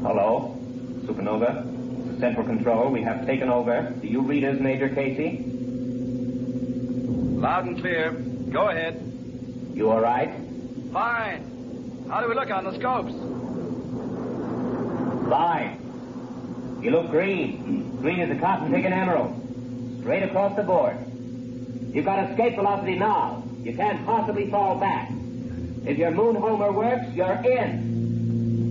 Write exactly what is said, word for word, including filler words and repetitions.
Hello, Supernova. This is Central Control. We have taken over. Do you read us, Major Casey? Loud and clear. Go ahead. You all right? Fine. How do we look on the scopes? Fine. You look green. Green as a cotton-picking emerald. Straight across the board. You've got escape velocity now. You can't possibly fall back. If your moon homer works, you're in.